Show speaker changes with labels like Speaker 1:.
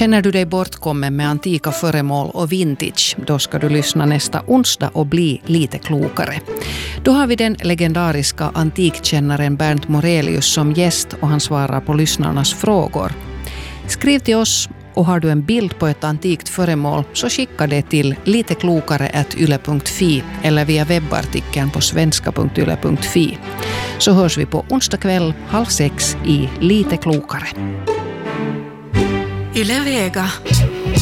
Speaker 1: Känner du dig bortkommen med antika föremål och vintage, då ska du lyssna nästa onsdag och bli lite klokare. Då har vi den legendariska antikkännaren Bernt Morelius som gäst och han svarar på lyssnarnas frågor. Skriv till oss och har du en bild på ett antikt föremål så skicka det till liteklokare@yle.fi eller via webbartikeln på svenska.yle.fi. Så hörs vi på onsdag kväll 5:30 i Lite klokare.
Speaker 2: Yle Vega.